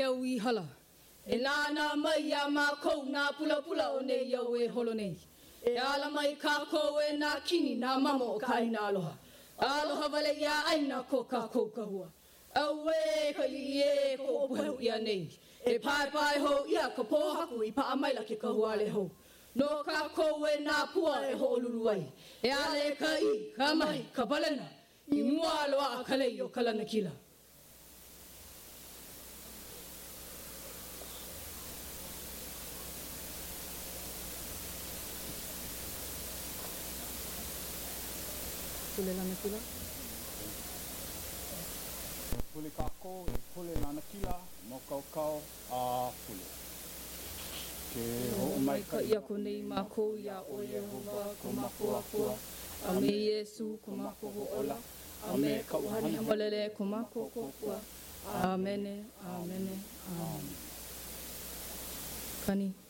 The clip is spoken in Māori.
we hala. Elana maya ma ko na pula pula one yawe holone. Ala mai kako e na kini na mamo kai na aloha. Aloha vale ya aina ko ka ko ka hua. Awe ka ie ko opuheu ia nei. E pai pai ho ia ka pohaku I pa amaila ke ka hua le ho. No ka ko e na pua e ho luluai. E ale ka I, ka mai, ka balena. I mua loa a kalei o kalana kila. Pule lana kila. Pule kako, pule lana kila, mo kau a pule. Ke ho mai ka ia ko nei mako ia o Yehova ko mako akua. A me Yesu ko mako ho ola. A me ka uhani hamalele ko mako ko kua. Amene, amene, amen. Kani.